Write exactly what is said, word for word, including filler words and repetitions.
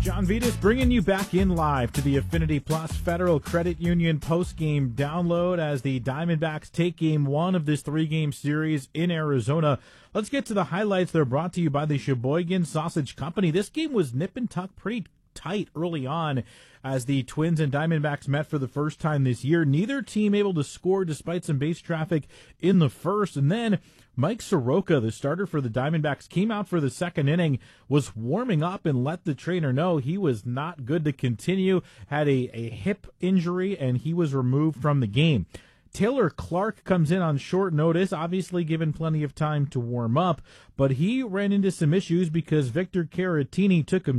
John Vitas bringing you back in live to the Affinity Plus Federal Credit Union post-game download as the Diamondbacks take game one of this three-game series in Arizona. Let's get to the highlights. They're brought to you by the Sheboygan Sausage Company. This game was nip and tuck pretty tight early on as the Twins and Diamondbacks met for the first time this year. Neither team able to score despite some base traffic in the first. And then Mike Soroka, the starter for the Diamondbacks, came out for the second inning, was warming up and let the trainer know he was not good to continue, had a, a hip injury, and he was removed from the game. Taylor Clark comes in on short notice, obviously given plenty of time to warm up, but he ran into some issues because Victor Caratini took him